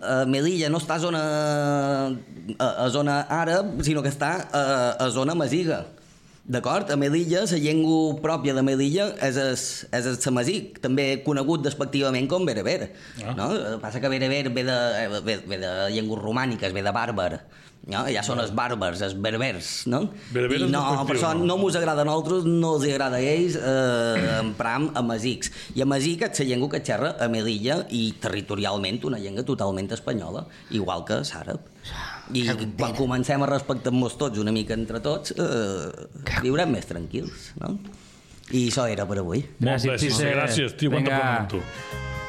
Melilla no està a zona àrab, sinó que està a zona masiga. D'acord? A Melilla, la llengua pròpia de Melilla és el samasic, també conegut despectivament com bereber. No? Passa que bereber ve de llengües romàniques, ve de bàrbar. No? Ja són els bàrbars, els berbers, no? I no, per això no mos agrada a nosaltres, no els agrada a ells emprar amazics. I amazic és la llengua que xerra a Melilla i territorialment una llengua totalment espanyola, igual que l'àrab. I quan comencem a respectar-nos tots una mica entre tots, viurem més tranquils, no? I això era per avui. Gràcies, tio, quanta per tu.